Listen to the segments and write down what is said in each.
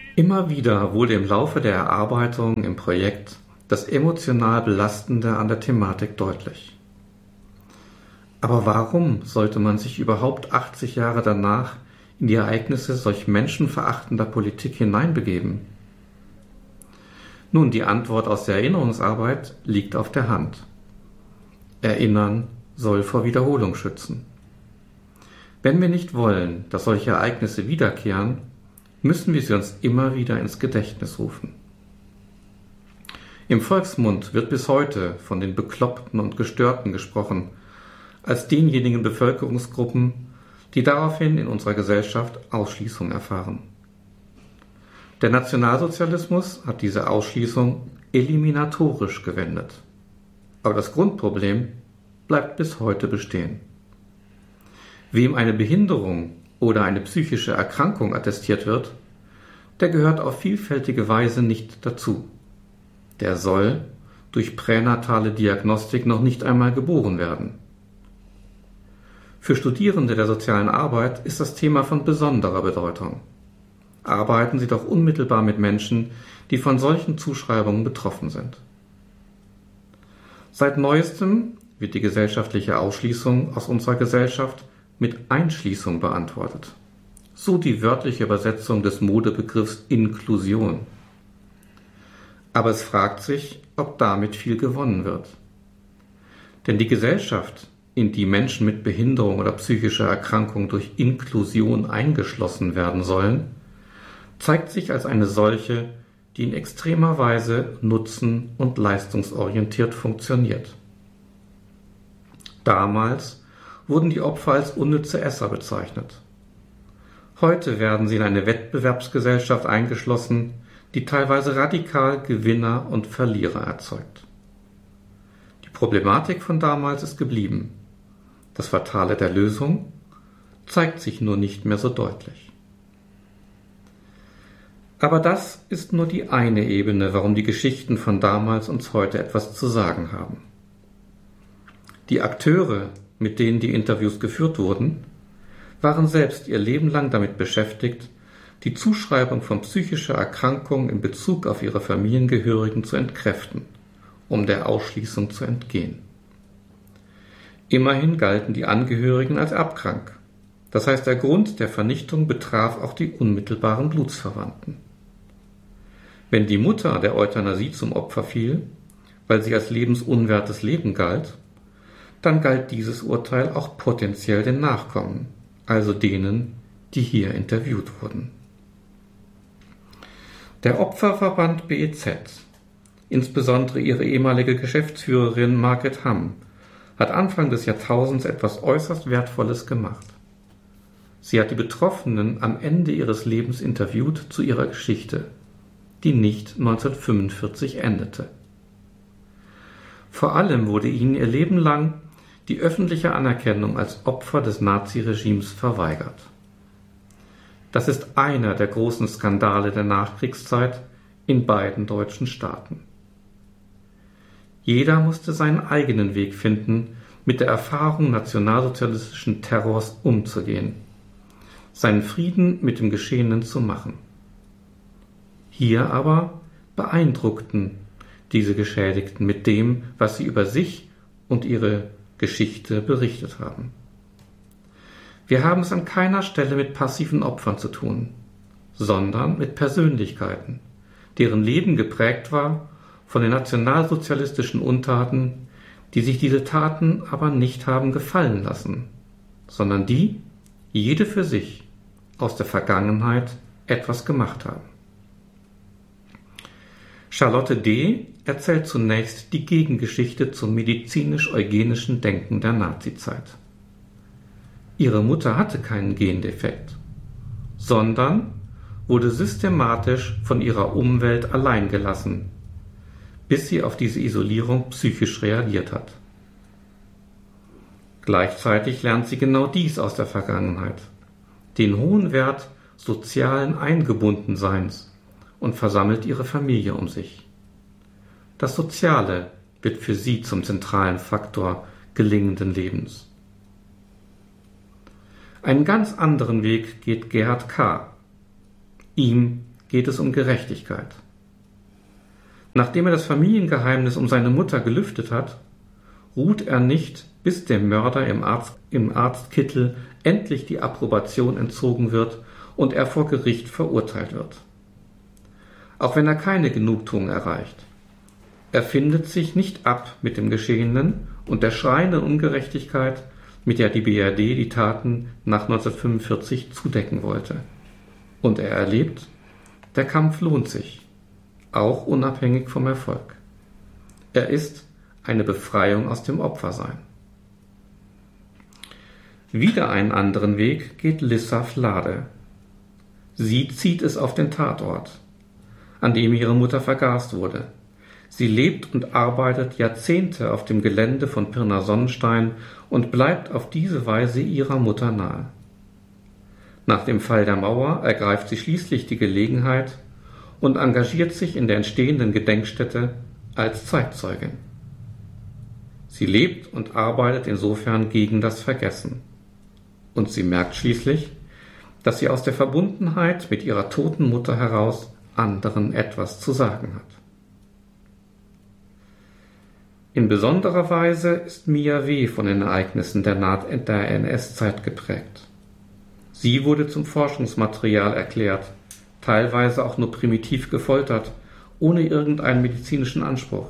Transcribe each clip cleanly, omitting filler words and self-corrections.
Immer wieder wurde im Laufe der Erarbeitung im Projekt das emotional Belastende an der Thematik deutlich. Aber warum sollte man sich überhaupt 80 Jahre danach in die Ereignisse solch menschenverachtender Politik hineinbegeben? Nun, die Antwort aus der Erinnerungsarbeit liegt auf der Hand. Erinnern soll vor Wiederholung schützen. Wenn wir nicht wollen, dass solche Ereignisse wiederkehren, müssen wir sie uns immer wieder ins Gedächtnis rufen. Im Volksmund wird bis heute von den Bekloppten und Gestörten gesprochen, als denjenigen Bevölkerungsgruppen, die daraufhin in unserer Gesellschaft Ausschließung erfahren. Der Nationalsozialismus hat diese Ausschließung eliminatorisch gewendet. Aber das Grundproblem bleibt bis heute bestehen. Wem eine Behinderung oder eine psychische Erkrankung attestiert wird, der gehört auf vielfältige Weise nicht dazu. Der soll durch pränatale Diagnostik noch nicht einmal geboren werden. Für Studierende der sozialen Arbeit ist das Thema von besonderer Bedeutung. Arbeiten Sie doch unmittelbar mit Menschen, die von solchen Zuschreibungen betroffen sind. Seit Neuestem wird die gesellschaftliche Ausschließung aus unserer Gesellschaft mit Einschließung beantwortet. So die wörtliche Übersetzung des Modebegriffs Inklusion. Aber es fragt sich, ob damit viel gewonnen wird. Denn die Gesellschaft, in die Menschen mit Behinderung oder psychischer Erkrankung durch Inklusion eingeschlossen werden sollen, zeigt sich als eine solche, die in extremer Weise nutzen- und leistungsorientiert funktioniert. Damals wurden die Opfer als unnütze Esser bezeichnet. Heute werden sie in eine Wettbewerbsgesellschaft eingeschlossen, die teilweise radikal Gewinner und Verlierer erzeugt. Die Problematik von damals ist geblieben. Das Fatale der Lösung zeigt sich nur nicht mehr so deutlich. Aber das ist nur die eine Ebene, warum die Geschichten von damals uns heute etwas zu sagen haben. Die Akteure, mit denen die Interviews geführt wurden, waren selbst ihr Leben lang damit beschäftigt, die Zuschreibung von psychischer Erkrankung in Bezug auf ihre Familiengehörigen zu entkräften, um der Ausschließung zu entgehen. Immerhin galten die Angehörigen als erbkrank. Das heißt, der Grund der Vernichtung betraf auch die unmittelbaren Blutsverwandten. Wenn die Mutter der Euthanasie zum Opfer fiel, weil sie als lebensunwertes Leben galt, dann galt dieses Urteil auch potenziell den Nachkommen, also denen, die hier interviewt wurden. Der Opferverband BEZ, insbesondere ihre ehemalige Geschäftsführerin Margret Hamm, hat Anfang des Jahrtausends etwas äußerst Wertvolles gemacht. Sie hat die Betroffenen am Ende ihres Lebens interviewt zu ihrer Geschichte, die nicht 1945 endete. Vor allem wurde ihnen ihr Leben lang die öffentliche Anerkennung als Opfer des Naziregimes verweigert. Das ist einer der großen Skandale der Nachkriegszeit in beiden deutschen Staaten. Jeder musste seinen eigenen Weg finden, mit der Erfahrung nationalsozialistischen Terrors umzugehen, seinen Frieden mit dem Geschehenen zu machen. Hier aber beeindruckten diese Geschädigten mit dem, was sie über sich und ihre Geschichte berichtet haben. Wir haben es an keiner Stelle mit passiven Opfern zu tun, sondern mit Persönlichkeiten, deren Leben geprägt war von den nationalsozialistischen Untaten, die sich diese Taten aber nicht haben gefallen lassen, sondern die, jede für sich, aus der Vergangenheit etwas gemacht haben. Charlotte D. erzählt zunächst die Gegengeschichte zum medizinisch-eugenischen Denken der Nazizeit. Ihre Mutter hatte keinen Gendefekt, sondern wurde systematisch von ihrer Umwelt allein gelassen, bis sie auf diese Isolierung psychisch reagiert hat. Gleichzeitig lernt sie genau dies aus der Vergangenheit, den hohen Wert sozialen Eingebundenseins, und versammelt ihre Familie um sich. Das Soziale wird für sie zum zentralen Faktor gelingenden Lebens. Einen ganz anderen Weg geht Gerhard K. Ihm geht es um Gerechtigkeit. Nachdem er das Familiengeheimnis um seine Mutter gelüftet hat, ruht er nicht, bis dem Mörder im Arztkittel endlich die Approbation entzogen wird und er vor Gericht verurteilt wird. Auch wenn er keine Genugtuung erreicht. Er findet sich nicht ab mit dem Geschehenen und der schreienden Ungerechtigkeit, mit der die BRD die Taten nach 1945 zudecken wollte. Und er erlebt, der Kampf lohnt sich, auch unabhängig vom Erfolg. Er ist eine Befreiung aus dem Opfersein. Wieder einen anderen Weg geht Lissa Flade. Sie zieht es auf den Tatort, an dem ihre Mutter vergast wurde. Sie lebt und arbeitet Jahrzehnte auf dem Gelände von Pirna Sonnenstein und bleibt auf diese Weise ihrer Mutter nahe. Nach dem Fall der Mauer ergreift sie schließlich die Gelegenheit und engagiert sich in der entstehenden Gedenkstätte als Zeitzeugin. Sie lebt und arbeitet insofern gegen das Vergessen. Und sie merkt schließlich, dass sie aus der Verbundenheit mit ihrer toten Mutter heraus anderen etwas zu sagen hat. In besonderer Weise ist Mia W. von den Ereignissen der NS-Zeit geprägt. Sie wurde zum Forschungsmaterial erklärt, teilweise auch nur primitiv gefoltert, ohne irgendeinen medizinischen Anspruch.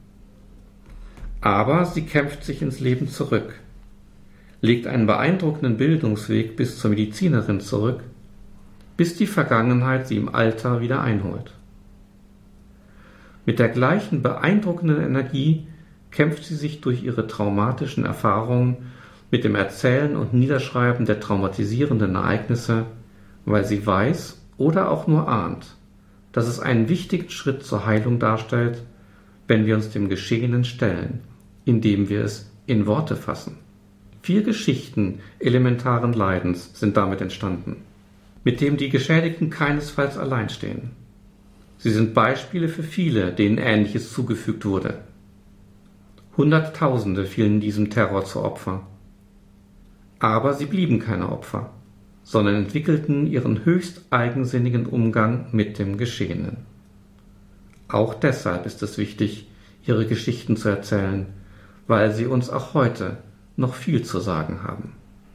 Aber sie kämpft sich ins Leben zurück, legt einen beeindruckenden Bildungsweg bis zur Medizinerin zurück, bis die Vergangenheit sie im Alter wieder einholt. Mit der gleichen beeindruckenden Energie kämpft sie sich durch ihre traumatischen Erfahrungen mit dem Erzählen und Niederschreiben der traumatisierenden Ereignisse, weil sie weiß oder auch nur ahnt, dass es einen wichtigen Schritt zur Heilung darstellt, wenn wir uns dem Geschehenen stellen, indem wir es in Worte fassen. 4 Geschichten elementaren Leidens sind damit entstanden, mit dem die Geschädigten keinesfalls allein stehen. Sie sind Beispiele für viele, denen Ähnliches zugefügt wurde. Hunderttausende fielen diesem Terror zu Opfer. Aber sie blieben keine Opfer, sondern entwickelten ihren höchst eigensinnigen Umgang mit dem Geschehenen. Auch deshalb ist es wichtig, ihre Geschichten zu erzählen, weil sie uns auch heute noch viel zu sagen haben.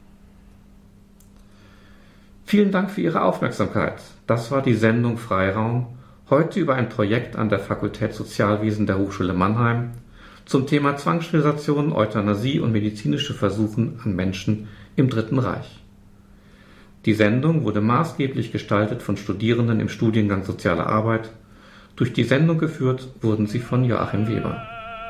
Vielen Dank für Ihre Aufmerksamkeit. Das war die Sendung Freiraum, heute über ein Projekt an der Fakultät Sozialwesen der Hochschule Mannheim zum Thema Zwangssterilisation, Euthanasie und medizinische Versuche an Menschen im Dritten Reich. Die Sendung wurde maßgeblich gestaltet von Studierenden im Studiengang Soziale Arbeit. Durch die Sendung geführt wurden sie von Joachim Weber.